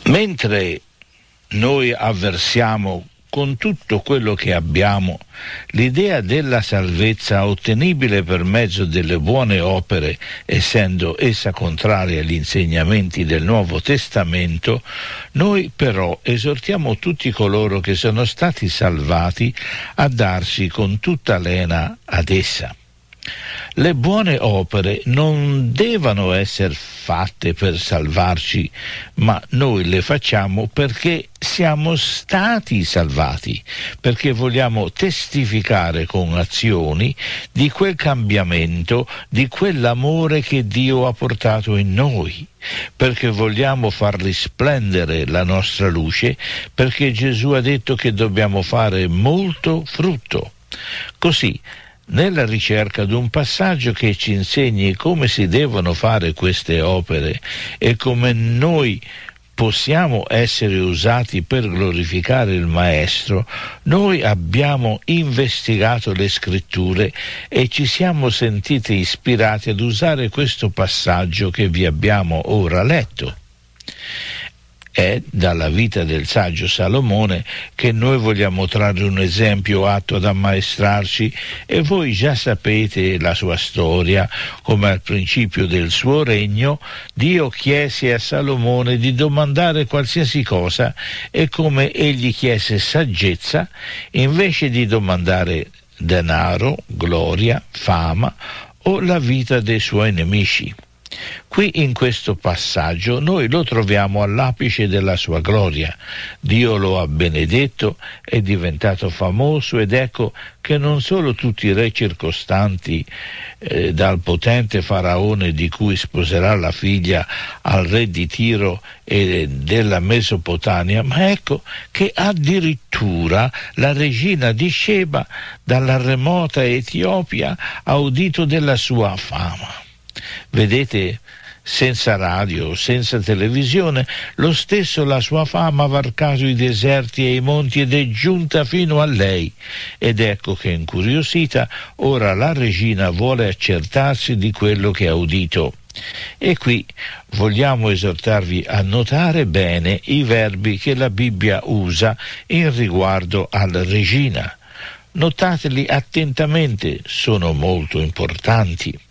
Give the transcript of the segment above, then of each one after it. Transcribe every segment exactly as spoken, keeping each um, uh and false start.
Mentre noi avversiamo con tutto quello che abbiamo l'idea della salvezza ottenibile per mezzo delle buone opere, essendo essa contraria agli insegnamenti del Nuovo Testamento, noi però esortiamo tutti coloro che sono stati salvati a darsi con tutta lena ad essa. Le buone opere non devono essere fatte per salvarci, ma noi le facciamo perché siamo stati salvati, perché vogliamo testificare con azioni di quel cambiamento, di quell'amore che Dio ha portato in noi, perché vogliamo far risplendere la nostra luce, perché Gesù ha detto che dobbiamo fare molto frutto. Così, nella ricerca di un passaggio che ci insegni come si devono fare queste opere e come noi possiamo essere usati per glorificare il Maestro, noi abbiamo investigato le Scritture e ci siamo sentiti ispirati ad usare questo passaggio che vi abbiamo ora letto. È dalla vita del saggio Salomone che noi vogliamo trarre un esempio atto ad ammaestrarci, e voi già sapete la sua storia, come al principio del suo regno Dio chiese a Salomone di domandare qualsiasi cosa, e come egli chiese saggezza invece di domandare denaro, gloria, fama o la vita dei suoi nemici. Qui in questo passaggio noi lo troviamo all'apice della sua gloria. Dio lo ha benedetto, è diventato famoso, ed ecco che non solo tutti i re circostanti, eh, dal potente faraone di cui sposerà la figlia al re di Tiro e della Mesopotamia, ma ecco che addirittura la regina di Sheba dalla remota Etiopia ha udito della sua fama. Vedete, senza radio, senza televisione, lo stesso la sua fama ha varcato i deserti e i monti ed è giunta fino a lei. Ed ecco che, incuriosita, ora la regina vuole accertarsi di quello che ha udito. E qui vogliamo esortarvi a notare bene i verbi che la Bibbia usa in riguardo alla regina. Notateli attentamente, sono molto importanti.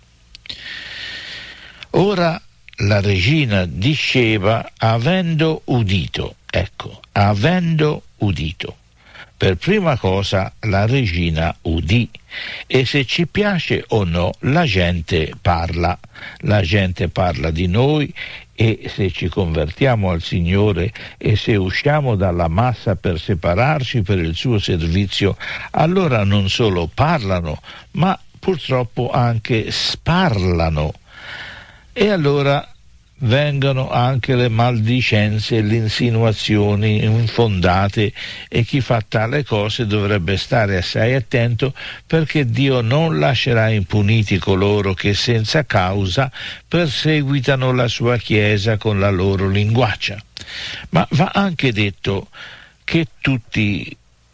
Ora la regina di Sheba, avendo udito, ecco, avendo udito. Per prima cosa la regina udì, e se ci piace o no la gente parla. La gente parla di noi, e se ci convertiamo al Signore e se usciamo dalla massa per separarci per il suo servizio, allora non solo parlano, ma purtroppo anche sparlano. E allora vengono anche le maldicenze e le insinuazioni infondate, e chi fa tale cose dovrebbe stare assai attento, perché Dio non lascerà impuniti coloro che senza causa perseguitano la sua Chiesa con la loro linguaccia. Ma va anche detto che tutti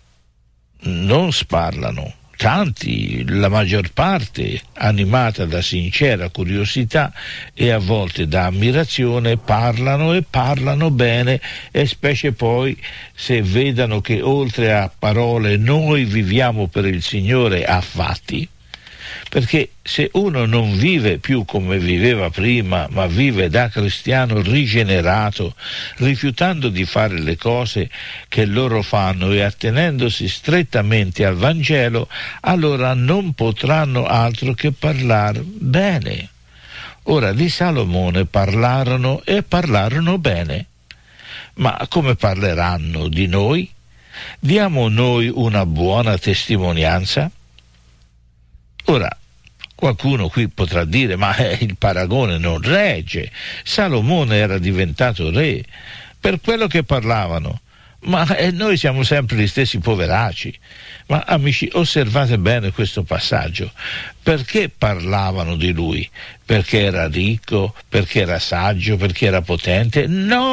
non sparlano. Tanti, la maggior parte, animata da sincera curiosità e a volte da ammirazione, parlano e parlano bene, e specie poi se vedano che oltre a parole noi viviamo per il Signore a fatti. Perché se uno non vive più come viveva prima, ma vive da cristiano rigenerato, rifiutando di fare le cose che loro fanno e attenendosi strettamente al Vangelo, allora non potranno altro che parlare bene. Ora, di Salomone parlarono e parlarono bene. Ma come parleranno di noi? Diamo noi una buona testimonianza? Ora, qualcuno qui potrà dire, ma eh, il paragone non regge. Salomone era diventato re per quello che parlavano, ma eh, noi siamo sempre gli stessi poveracci. Ma amici, osservate bene questo passaggio. Perché parlavano di lui? Perché era ricco? Perché era saggio? Perché era potente? No!